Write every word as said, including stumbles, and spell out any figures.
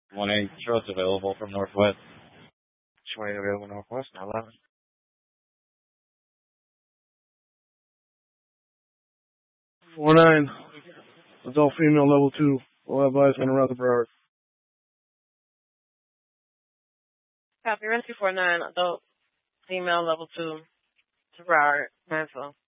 one eight shows available from Northwest. Showing available Northwest, nine eleven. four nine. Adult female level two. Will advise on around the Broward. Copy, rescue four nine, adult female level two to Broward, Mansfield.